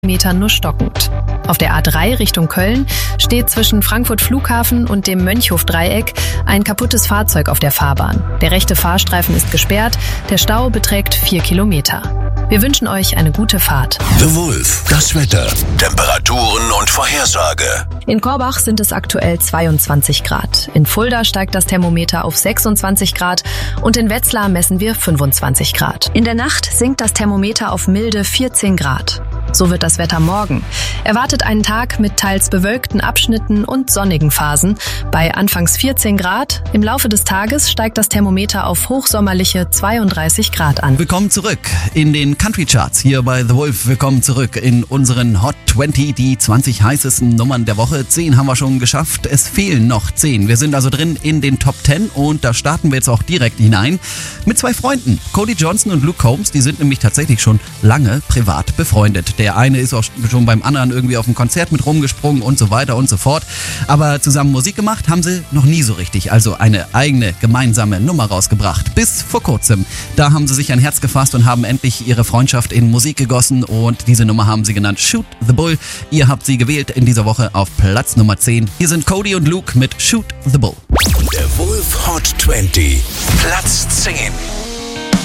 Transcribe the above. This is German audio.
Metern nur stockend. Auf der A3 Richtung Köln steht zwischen Frankfurt Flughafen und dem Mönchhof-Dreieck ein kaputtes Fahrzeug auf der Fahrbahn. Der rechte Fahrstreifen ist gesperrt, der Stau beträgt 4 Kilometer. Wir wünschen euch eine gute Fahrt. The Wolf, das Wetter, Temperaturen und Vorhersage. In Korbach sind es aktuell 22 Grad. In Fulda steigt das Thermometer auf 26 Grad und in Wetzlar messen wir 25 Grad. In der Nacht sinkt das Thermometer auf milde 14 Grad. So wird das Wetter morgen. Erwartet einen Tag mit teils bewölkten Abschnitten und sonnigen Phasen. Bei anfangs 14 Grad. Im Laufe des Tages steigt das Thermometer auf hochsommerliche 32 Grad an. Willkommen zurück in den Country Charts hier bei The Wolf. Willkommen zurück in unseren Hot 20, die 20 heißesten Nummern der Woche. 10 haben wir schon geschafft. Es fehlen noch 10. Wir sind also drin in den Top 10 und da starten wir jetzt auch direkt hinein mit 2 Freunden. Cody Johnson und Luke Combs, die sind nämlich tatsächlich schon lange privat befreundet. Der eine ist auch schon beim anderen irgendwie auf dem Konzert mit rumgesprungen und so weiter und so fort. Aber zusammen Musik gemacht haben sie noch nie so richtig. Also eine eigene gemeinsame Nummer rausgebracht. Bis vor kurzem. Da haben sie sich ein Herz gefasst und haben endlich ihre Freundschaft in Musik gegossen. Und diese Nummer haben sie genannt Shoot the Bull. Ihr habt sie gewählt in dieser Woche auf Platz Nummer 10. Hier sind Cody und Luke mit Shoot the Bull. Der Wolf Hot 20, Platz 10.